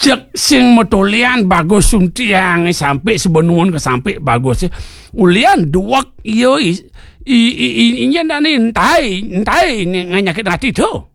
cek sing motolean bagus suntiang sampai sebenun ke sampai bagus ulian duak iyo inya nani entai nganyakit hati tu